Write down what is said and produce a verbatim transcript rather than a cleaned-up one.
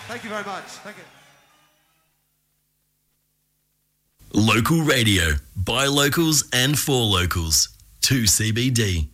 Thank you very much. Thank you. Local radio, by locals and for locals. two C B D.